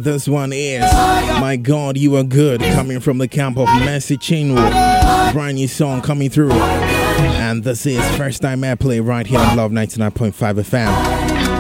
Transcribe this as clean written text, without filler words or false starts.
And this one is My God, You Are Good, coming from the camp of Mercy Chinwo. Brand new song coming through. And this is first time airplay right here on Love 99.5 FM.